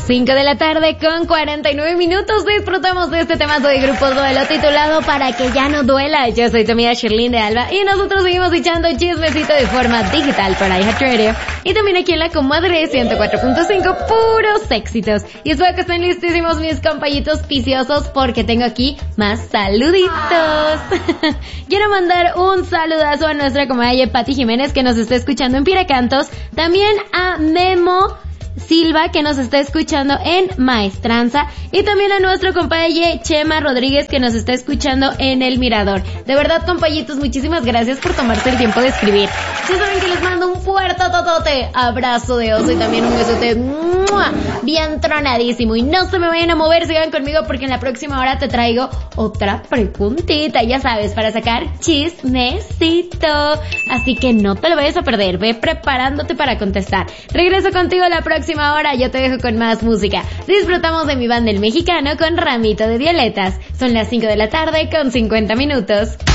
5 de la tarde con 49 minutos. Disfrutamos de este temazo de Grupo Duelo titulado Para que ya no duela. Yo soy tu amiga Sherlyn de Alba y nosotros seguimos echando chismecito de forma digital para iHeartRadio y también aquí en la comadre 104.5, puros éxitos. Y espero que estén listísimos mis compañitos viciosos porque tengo aquí más saluditos. Quiero mandar un saludazo a nuestra comadre Pati Jiménez que nos está escuchando en Piracantos, también a Memo Silva que nos está escuchando en Maestranza y también a nuestro compañero Chema Rodríguez que nos está escuchando en El Mirador. De verdad, compañitos, muchísimas gracias por tomarse el tiempo de escribir. Ya saben que les mando un fuerte totote abrazo de oso y también un besote bien tronadísimo. Y no se me vayan a mover, sigan conmigo porque en la próxima hora te traigo otra preguntita, ya sabes, para sacar chismecito. Así que no te lo vayas a perder, ve preparándote para contestar. Regreso contigo la próxima hora, yo te dejo con más música. Disfrutamos de mi banda El Mexicano con Ramito de Violetas. Son las 5 de la tarde con 50 minutos.